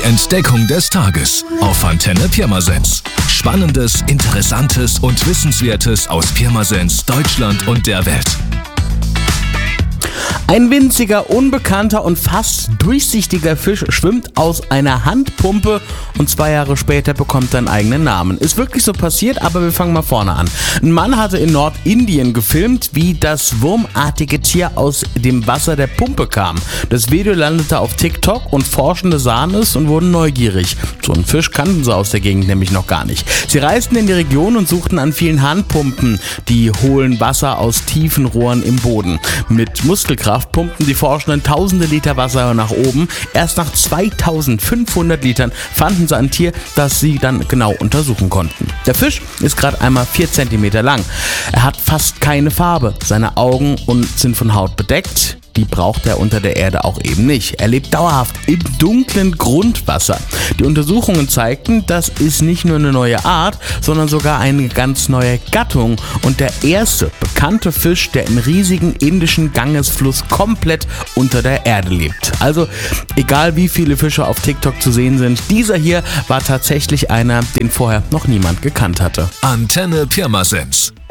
Entdeckung des Tages auf Antenne Pirmasens. Spannendes, Interessantes und Wissenswertes aus Pirmasens, Deutschland und der Welt. Ein winziger, unbekannter und fast durchsichtiger Fisch schwimmt aus einer Handpumpe und 2 Jahre später bekommt er einen eigenen Namen. Ist wirklich so passiert, aber wir fangen mal vorne an. Ein Mann hatte in Nordindien gefilmt, wie das wurmartige Tier aus dem Wasser der Pumpe kam. Das Video landete auf TikTok und Forschende sahen es und wurden neugierig. So einen Fisch kannten sie aus der Gegend nämlich noch gar nicht. Sie reisten in die Region und suchten an vielen Handpumpen, die holen Wasser aus tiefen Rohren im Boden. Mit Muskelkraft pumpten die Forschenden tausende Liter Wasser nach oben. Erst nach 2500 Litern fanden sie ein Tier, das sie dann genau untersuchen konnten. Der Fisch ist gerade einmal 4 cm lang. Er hat fast keine Farbe. Seine Augen sind von Haut bedeckt. Die braucht er unter der Erde auch eben nicht. Er lebt dauerhaft im dunklen Grundwasser. Die Untersuchungen zeigten, das ist nicht nur eine neue Art, sondern sogar eine ganz neue Gattung und der erste bekannte Fisch, der im riesigen indischen Gangesfluss komplett unter der Erde lebt. Also egal wie viele Fische auf TikTok zu sehen sind, dieser hier war tatsächlich einer, den vorher noch niemand gekannt hatte. Antenne Pirmasens.